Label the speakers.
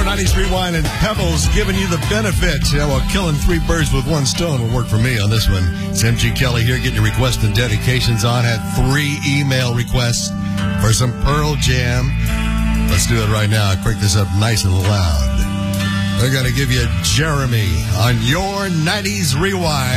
Speaker 1: 90s Rewind and Pebbles giving you the benefit. Well, killing three birds with one stone will work for me on this one. It's MG Kelly here getting your requests and dedications on. Had 3 email requests for some Pearl Jam. Let's do it right now. Crank this up nice and loud. They're going to give you Jeremy on your 90s Rewind.